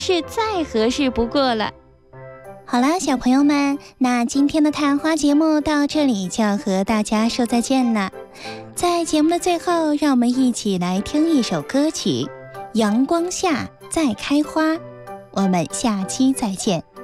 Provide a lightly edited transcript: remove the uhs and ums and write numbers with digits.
是再合适不过了。 好啦，小朋友们，那今天的太阳花节目到这里就要和大家说再见了。在节目的最后，让我们一起来听一首歌曲《阳光下再开花》。我们下期再见。